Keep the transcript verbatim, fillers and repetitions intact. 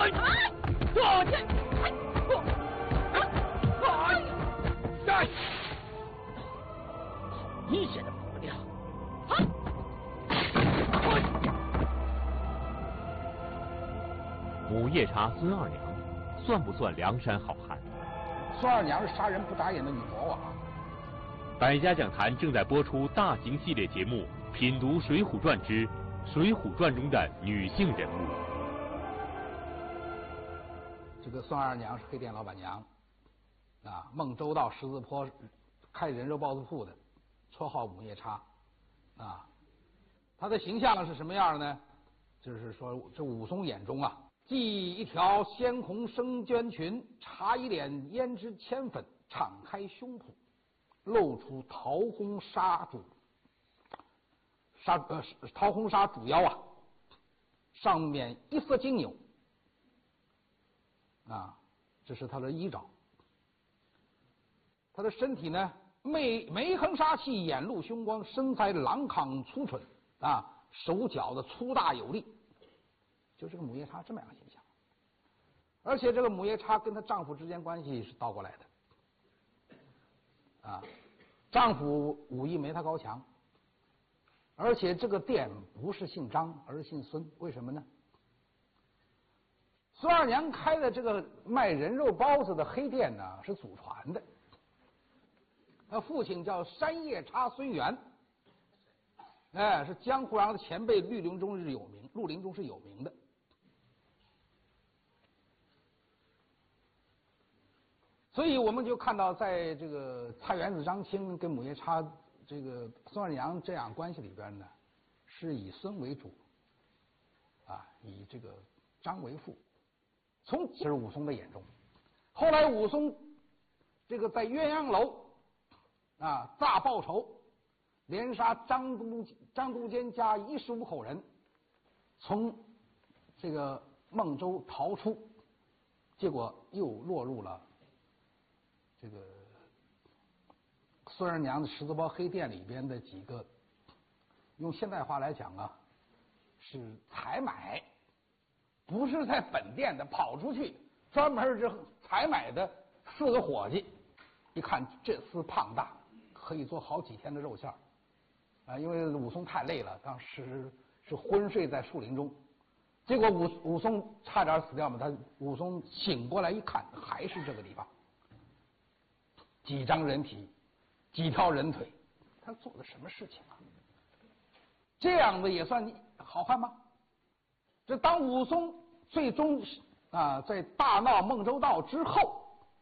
我这，哎，阴险的婆娘！ 母夜叉孙二娘，算不算梁山好汉？ 孙二娘是杀人不眨眼的女魔王。 百家讲坛正在播出大型系列节目《品读水浒传之水浒传中的女性人物》。 这个孙二娘是黑店老板娘，啊，孟州道十字坡开人肉包子铺的，绰号母夜叉，啊，她的形象是什么样呢？就是说，这武松眼中啊，系一条鲜红生绢裙，插一脸胭脂铅粉，敞开胸脯，露出桃红纱主纱呃桃红纱主腰啊，上面一色金纽啊，这是他的衣着。他的身体呢，眉眉横杀气，眼露凶光，身材朗康粗蠢啊，手脚的粗大有力，就是个母夜叉这么样的形象。而且这个母夜叉跟她丈夫之间关系是倒过来的啊，丈夫武艺没她高强，而且这个店不是姓张，而是姓孙，为什么呢？孙二娘开的这个卖人肉包子的黑店呢，是祖传的。他父亲叫山夜叉孙元，哎，是江湖上的前辈，绿林中是有名，绿林中是有名的。所以我们就看到，在这个蔡元子、张青跟母夜叉这个孙二娘这样关系里边呢，是以孙为主，啊，以这个张为副。从这是武松的眼中，后来武松这个在鸳鸯楼啊诈报仇，连杀张都张都监家一十五口人，从这个孟州逃出，结果又落入了这个孙二娘的十字包黑店里边的几个，用现代话来讲啊，是采买，不是在本店的，跑出去专门是采买的四个伙计，一看这厮胖大，可以做好几天的肉馅儿啊！因为武松太累了，当时是昏睡在树林中，结果武武松差点死掉嘛，他武松醒过来一看，还是这个地方，几张人体，几条人腿，他做的什么事情啊？这样的也算好汉吗？这当武松最终啊在大闹孟州道之后，